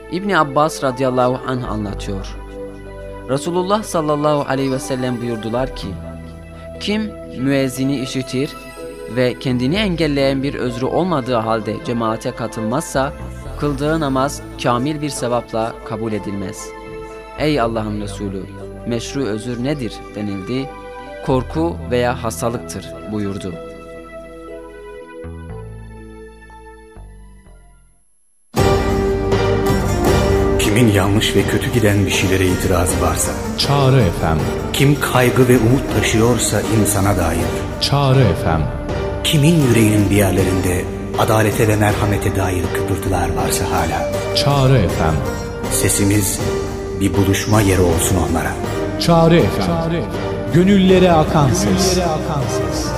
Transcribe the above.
İbni Abbas radıyallahu anh anlatıyor. Resulullah sallallahu aleyhi ve sellem buyurdular ki, kim müezzini işitir ve kendini engelleyen bir özrü olmadığı halde cemaate katılmazsa, kıldığı namaz kamil bir sevapla kabul edilmez. Ey Allah'ın Resulü, meşru özür nedir denildi. Korku veya hastalıktır buyurdu. Kimin yanlış ve kötü giden bir şeylere itirazı varsa, Çağrı FM. kim kaygı ve umut taşıyorsa insana dair, Çağrı FM. kimin yüreğinin bir yerlerinde adalete ve merhamete dair kıpırtılar varsa hala, Çağrı FM. sesimiz bir buluşma yeri olsun onlara. Çağrı FM. Gönüllere akan ses.